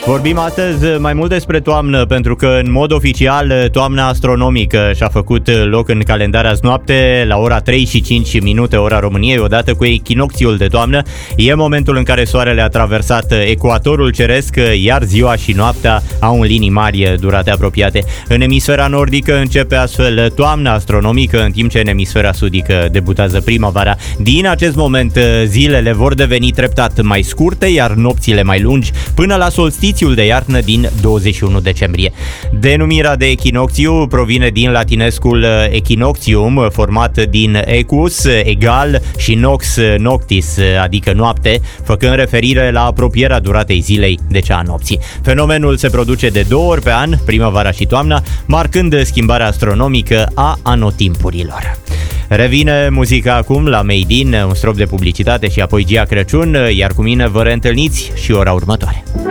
Vorbim astăzi mai mult despre toamnă, pentru că în mod oficial toamna astronomică și-a făcut loc în calendar azi noapte la ora 3 și 5 minute ora României, odată cu echinocțiul de toamnă. E momentul în care soarele a traversat ecuatorul ceresc, iar ziua și noaptea au în linii mari durate apropiate. În emisfera nordică începe astfel toamna astronomică, în timp ce în emisfera sudică debutează primăvara. Din acest moment zilele vor deveni treptat mai scurte, iar nopțile mai lungi, până la solstițiul de iarnă din 21 decembrie. Denumirea de echinocțiu provine din latinescul echinoctium, format din ecus, egal, și nox, noctis, adică noapte, făcând referire la apropierea duratei zilei de cea a nopții. Fenomenul se produce de 2 ori pe an, primăvara și toamna, marcând schimbarea astronomică a anotimpurilor. Revine muzica acum la Made in, un strop de publicitate și apoi Gia Crăciun, iar cu mine vă reîntâlniți și ora următoare.